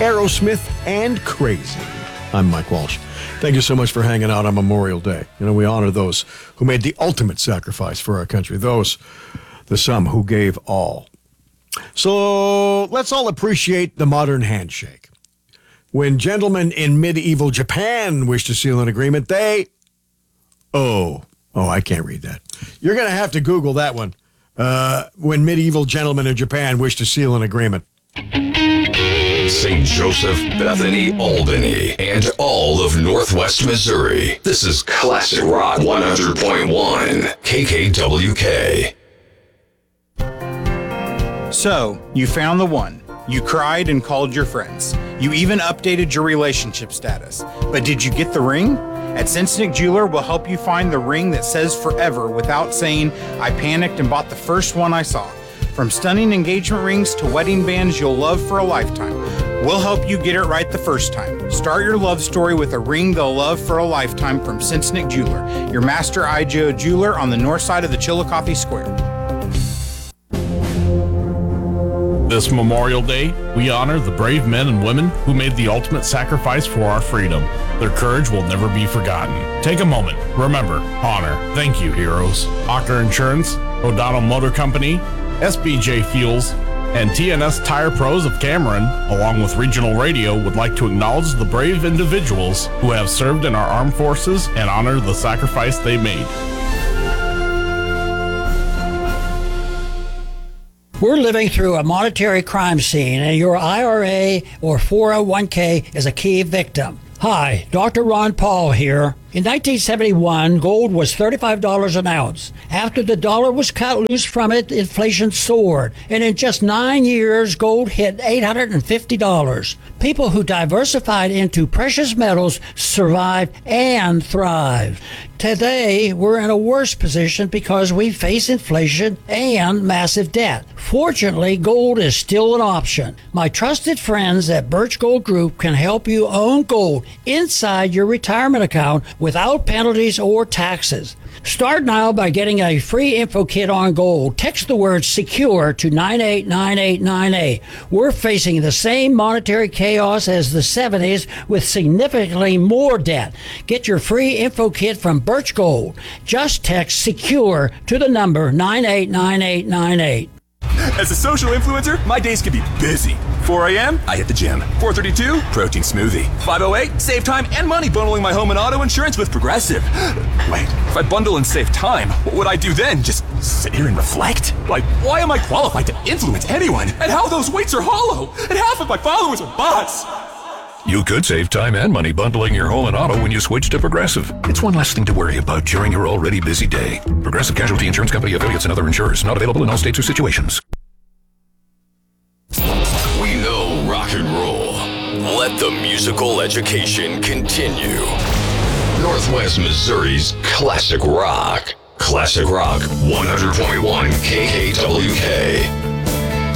Aerosmith, and Crazy. I'm Mike Walsh. Thank you so much for hanging out on Memorial Day. You know, we honor those who made the ultimate sacrifice for our country, the some who gave all. So let's all appreciate the modern handshake. When gentlemen in medieval Japan wish to seal an agreement, they... Oh, I can't read that. You're going to have to Google that one. When medieval gentlemen in Japan wish to seal an agreement. St. Joseph, Bethany, Albany, and all of Northwest Missouri. This is Classic Rock 100.1 KKWK. So, you found the one. You cried and called your friends. You even updated your relationship status. But did you get the ring? At Cincinnati Jeweler, we'll help you find the ring that says forever without saying, I panicked and bought the first one I saw. From stunning engagement rings to wedding bands you'll love for a lifetime. We'll help you get it right the first time. Start your love story with a ring they'll love for a lifetime from Cincinnati Jeweler, your master IGO jeweler on the north side of the Chillicothe Square. This Memorial Day, we honor the brave men and women who made the ultimate sacrifice for our freedom. Their courage will never be forgotten. Take a moment, remember, honor. Thank you, heroes. Ocker Insurance, O'Donnell Motor Company, SBJ Fuels, and TNS Tire Pros of Cameron, along with Regional Radio, would like to acknowledge the brave individuals who have served in our armed forces and honor the sacrifice they made. We're living through a monetary crime scene, and your IRA or 401k is a key victim. Hi, Dr. Ron Paul here. In 1971, gold was $35 an ounce. After the dollar was cut loose from it, inflation soared. And in just 9 years, gold hit $850. People who diversified into precious metals survived and thrived. Today, we're in a worse position because we face inflation and massive debt. Fortunately, gold is still an option. My trusted friends at Birch Gold Group can help you own gold inside your retirement account without penalties or taxes. Start now by getting a free info kit on gold. Text the word SECURE to 989898. We're facing the same monetary chaos as the 70s with significantly more debt. Get your free info kit from Birch Gold. Just text SECURE to the number 989898. As a social influencer, my days can be busy. 4 a.m., I hit the gym. 4:32, protein smoothie. 5:08, save time and money bundling my home and auto insurance with Progressive. Wait, if I bundle and save time, what would I do then? Just sit here and reflect? Like, why am I qualified to influence anyone? And how those weights are hollow? And half of my followers are bots. You could save time and money bundling your home and auto when you switch to Progressive. It's one less thing to worry about during your already busy day. Progressive Casualty Insurance Company, affiliates, and other insurers. Not available in all states or situations. We know rock and roll. Let the musical education continue. Northwest Missouri's Classic Rock. Classic Rock 100.1 KKWK.